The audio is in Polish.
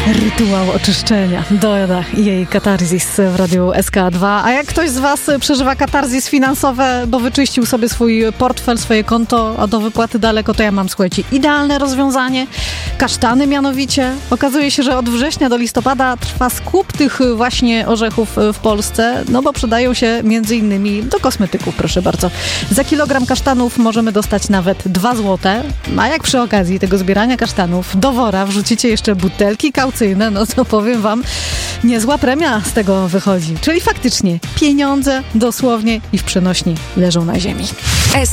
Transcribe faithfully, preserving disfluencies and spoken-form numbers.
Rytuał oczyszczenia. Doda i jej katarzis w Radiu S K dwa. A jak ktoś z was przeżywa katarzis finansowe, bo wyczyścił sobie swój portfel, swoje konto, a do wypłaty daleko, to ja mam, słuchajcie, idealne rozwiązanie. Kasztany mianowicie. Okazuje się, że od września do listopada trwa skup tych właśnie orzechów w Polsce, no bo przydają się między innymi do kosmetyków, proszę bardzo. Za kilogram kasztanów możemy dostać nawet dwa złote, a jak przy okazji tego zbierania kasztanów do wora wrzucicie jeszcze butelki kaucyjne, no to powiem wam, niezła premia z tego wychodzi. Czyli faktycznie pieniądze dosłownie i w przenośni leżą na ziemi.